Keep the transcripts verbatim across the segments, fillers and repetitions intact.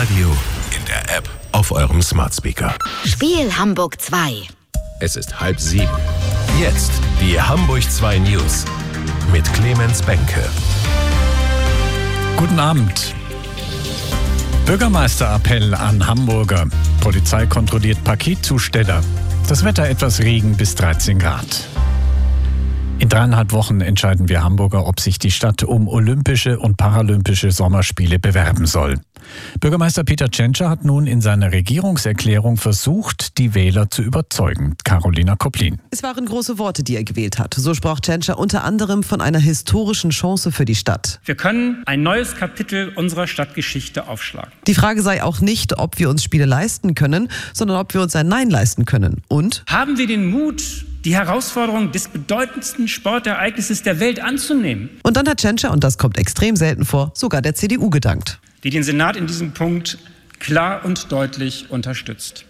Radio, in der App, auf eurem Smart Speaker. Spiel Hamburg zwei. Es ist halb sieben. Jetzt die Hamburg zwei News mit Clemens Benke. Guten Abend. Bürgermeisterappell an Hamburger. Polizei kontrolliert Paketzusteller. Das Wetter etwas Regen bis dreizehn Grad. In dreieinhalb Wochen entscheiden wir Hamburger, ob sich die Stadt um olympische und paralympische Sommerspiele bewerben soll. Bürgermeister Peter Tschentscher hat nun in seiner Regierungserklärung versucht, die Wähler zu überzeugen. Carolina Koplin. Es waren große Worte, die er gewählt hat. So sprach Tschentscher unter anderem von einer historischen Chance für die Stadt. Wir können ein neues Kapitel unserer Stadtgeschichte aufschlagen. Die Frage sei auch nicht, ob wir uns Spiele leisten können, sondern ob wir uns ein Nein leisten können. Und? Haben wir den Mut, die Herausforderung des bedeutendsten Sportereignisses der Welt anzunehmen? Und dann hat Tschentscher, und das kommt extrem selten vor, sogar der C D U gedankt. Die den Senat in diesem Punkt klar und deutlich unterstützt.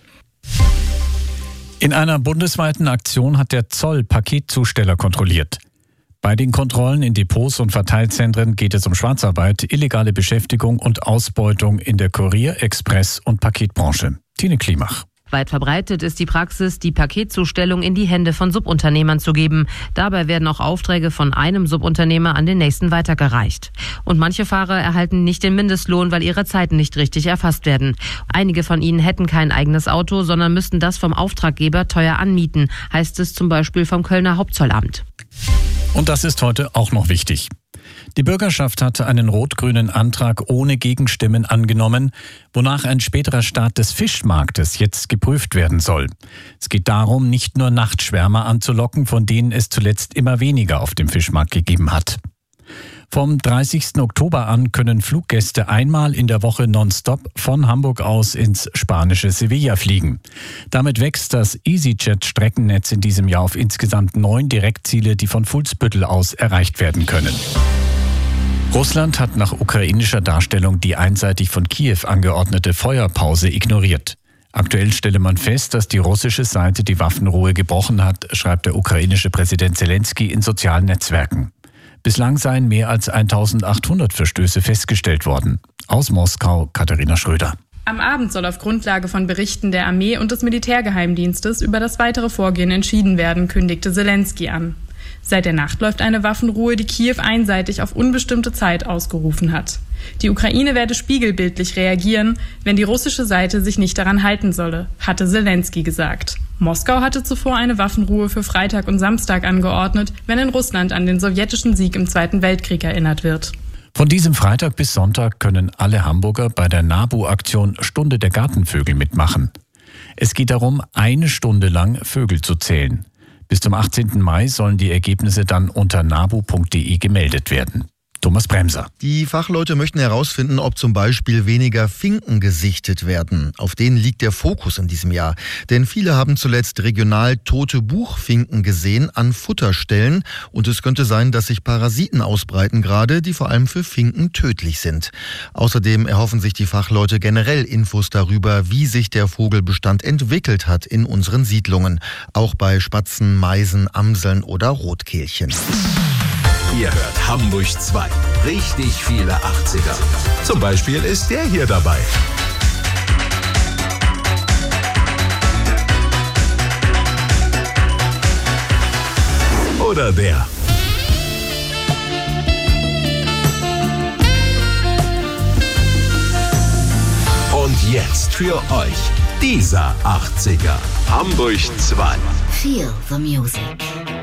In einer bundesweiten Aktion hat der Zoll Paketzusteller kontrolliert. Bei den Kontrollen in Depots und Verteilzentren geht es um Schwarzarbeit, illegale Beschäftigung und Ausbeutung in der Kurier-, Express- und Paketbranche. Tine Klimach. Weit verbreitet ist die Praxis, die Paketzustellung in die Hände von Subunternehmern zu geben. Dabei werden auch Aufträge von einem Subunternehmer an den nächsten weitergereicht. Und manche Fahrer erhalten nicht den Mindestlohn, weil ihre Zeiten nicht richtig erfasst werden. Einige von ihnen hätten kein eigenes Auto, sondern müssten das vom Auftraggeber teuer anmieten, heißt es zum Beispiel vom Kölner Hauptzollamt. Und das ist heute auch noch wichtig. Die Bürgerschaft hatte einen rot-grünen Antrag ohne Gegenstimmen angenommen, wonach ein späterer Start des Fischmarktes jetzt geprüft werden soll. Es geht darum, nicht nur Nachtschwärmer anzulocken, von denen es zuletzt immer weniger auf dem Fischmarkt gegeben hat. Vom dreißigsten Oktober an können Fluggäste einmal in der Woche nonstop von Hamburg aus ins spanische Sevilla fliegen. Damit wächst das EasyJet-Streckennetz in diesem Jahr auf insgesamt neun Direktziele, die von Fuhlsbüttel aus erreicht werden können. Russland hat nach ukrainischer Darstellung die einseitig von Kiew angeordnete Feuerpause ignoriert. Aktuell stelle man fest, dass die russische Seite die Waffenruhe gebrochen hat, schreibt der ukrainische Präsident Zelensky in sozialen Netzwerken. Bislang seien mehr als eintausendachthundert Verstöße festgestellt worden. Aus Moskau, Katharina Schröder. Am Abend soll auf Grundlage von Berichten der Armee und des Militärgeheimdienstes über das weitere Vorgehen entschieden werden, kündigte Zelensky an. Seit der Nacht läuft eine Waffenruhe, die Kiew einseitig auf unbestimmte Zeit ausgerufen hat. Die Ukraine werde spiegelbildlich reagieren, wenn die russische Seite sich nicht daran halten solle, hatte Zelensky gesagt. Moskau hatte zuvor eine Waffenruhe für Freitag und Samstag angeordnet, wenn in Russland an den sowjetischen Sieg im Zweiten Weltkrieg erinnert wird. Von diesem Freitag bis Sonntag können alle Hamburger bei der NABU-Aktion Stunde der Gartenvögel mitmachen. Es geht darum, eine Stunde lang Vögel zu zählen. Bis zum achtzehnten Mai sollen die Ergebnisse dann unter nabu punkt de gemeldet werden. Thomas Bremser. Die Fachleute möchten herausfinden, ob zum Beispiel weniger Finken gesichtet werden. Auf denen liegt der Fokus in diesem Jahr. Denn viele haben zuletzt regional tote Buchfinken gesehen an Futterstellen. Und es könnte sein, dass sich Parasiten ausbreiten gerade, die vor allem für Finken tödlich sind. Außerdem erhoffen sich die Fachleute generell Infos darüber, wie sich der Vogelbestand entwickelt hat in unseren Siedlungen. Auch bei Spatzen, Meisen, Amseln oder Rotkehlchen. Ihr hört Hamburg zwei. Richtig viele achtziger. Zum Beispiel ist der hier dabei. Oder der. Und jetzt für euch dieser achtziger. Hamburg zwei. Feel the music.